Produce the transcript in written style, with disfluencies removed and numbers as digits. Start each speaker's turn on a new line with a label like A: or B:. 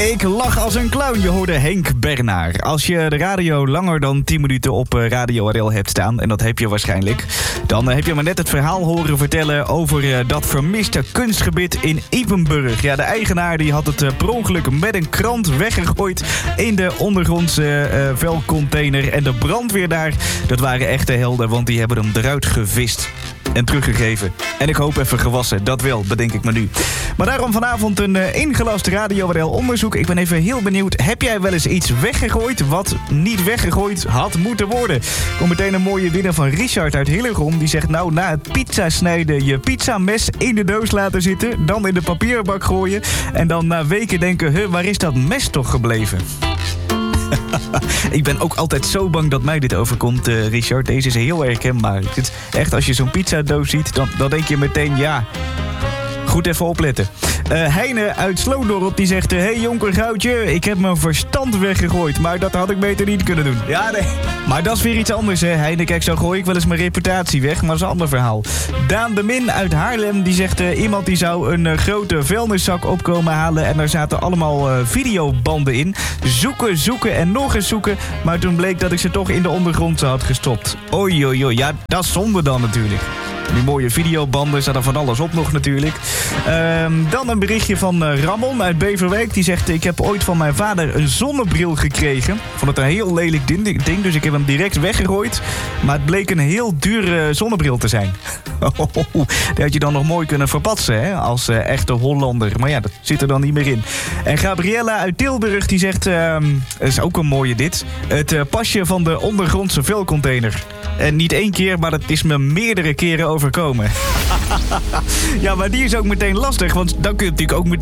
A: Ik lach als een clown, je hoorde Henk Bernaar. Als je de radio langer dan 10 minuten op Radio RL hebt staan, en dat heb je waarschijnlijk, dan heb je maar net het verhaal horen vertellen over dat vermiste kunstgebied in Ypenburg. Ja, de eigenaar die had het per ongeluk met een krant weggegooid in de ondergrondse vuilcontainer. En de brandweer daar, dat waren echte helden, want die hebben hem eruit gevist. En teruggegeven. En ik hoop even gewassen. Dat wel, bedenk ik me nu. Maar daarom vanavond een ingelast Radio RL onderzoek. Ik ben even heel benieuwd. Heb jij wel eens iets weggegooid wat niet weggegooid had moeten worden? Kom meteen een mooie winnaar van Richard uit Hillegom. Die zegt nou, na het pizza snijden je pizzames in de doos laten zitten. Dan in de papierbak gooien. En dan na weken denken, waar is dat mes toch gebleven? Ik ben ook altijd zo bang dat mij dit overkomt, Richard. Deze is heel herkenbaar. Echt, als je zo'n pizzadoos ziet, dan denk je meteen, ja, goed even opletten. Heine uit Sloodorp die zegt, hey jonker Goudje, ik heb mijn verstand weggegooid, maar dat had ik beter niet kunnen doen. Ja, nee, maar dat is weer iets anders, hè. Heine, kijk, zo gooi ik wel eens mijn reputatie weg, maar dat is een ander verhaal. Daan de Min uit Haarlem, die zegt, iemand die zou een grote vuilniszak opkomen halen en daar zaten allemaal videobanden in. Zoeken en nog eens zoeken, maar toen bleek dat ik ze toch in de ondergrond had gestopt. Oei, ja, dat is zonde dan natuurlijk. Die mooie videobanden, staat er van alles op nog natuurlijk. Dan een berichtje van Ramon uit Beverwijk. Die zegt, ik heb ooit van mijn vader een zonnebril gekregen. Vond het een heel lelijk ding, dus ik heb hem direct weggegooid. Maar het bleek een heel dure zonnebril te zijn. Die had je dan nog mooi kunnen verpatsen, hè, als echte Hollander. Maar ja, dat zit er dan niet meer in. En Gabriella uit Tilburg, die zegt, dat is ook een mooie dit. Het pasje van de ondergrondse vuilcontainer. En niet 1 keer, maar dat is me meerdere keren overkomen. Ja, maar die is ook meteen lastig, want dan kun je natuurlijk ook meteen